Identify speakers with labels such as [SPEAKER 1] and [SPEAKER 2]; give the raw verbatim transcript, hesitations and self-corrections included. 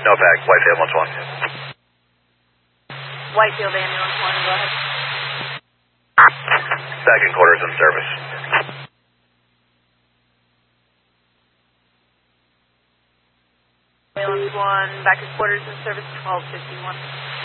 [SPEAKER 1] No fact, Whitefield one one.
[SPEAKER 2] Whitefield ambulance one, go ahead.
[SPEAKER 1] Second quarters in service.
[SPEAKER 2] Ambulance one, back at quarters in service, twelve fifty-one.